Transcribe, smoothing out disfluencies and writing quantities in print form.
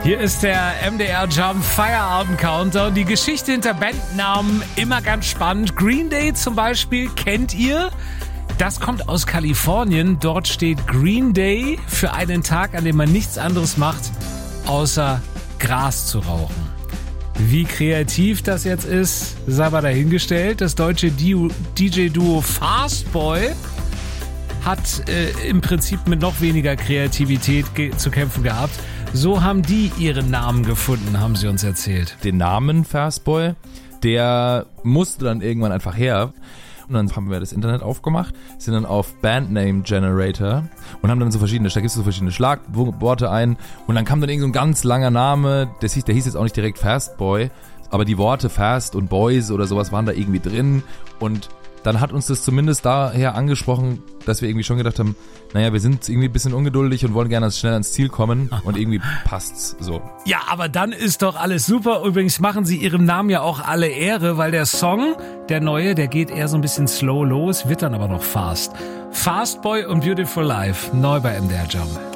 Hier ist der MDR Jump Feierabend Countdown. Die Geschichte hinter Bandnamen immer ganz spannend. Green Day zum Beispiel kennt ihr? Das kommt aus Kalifornien. Dort steht Green Day für einen Tag, an dem man nichts anderes macht, außer Gras zu rauchen. Wie kreativ das jetzt ist, sei mal dahingestellt. Das deutsche DJ-Duo Fastboy hat im Prinzip mit noch weniger Kreativität zu kämpfen gehabt. So haben die ihren Namen gefunden, haben sie uns erzählt. Den Namen Fastboy, der musste dann irgendwann einfach her. Und dann haben wir das Internet aufgemacht, sind dann auf Bandname Generator und haben dann da gibst du so verschiedene Schlagworte ein und dann kam dann irgend so ein ganz langer Name, der hieß jetzt auch nicht direkt Fastboy, aber die Worte Fast und Boys oder sowas waren da irgendwie drin und dann hat uns das zumindest daher angesprochen, dass wir irgendwie schon gedacht haben, naja, wir sind irgendwie ein bisschen ungeduldig und wollen gerne schnell ans Ziel kommen und irgendwie passt's so. Ja, aber dann ist doch alles super. Übrigens machen sie ihrem Namen ja auch alle Ehre, weil der Song, der neue, der geht eher so ein bisschen slow los, wird dann aber noch fast. Fastboy und Beautiful Life, neu bei MDR Jump.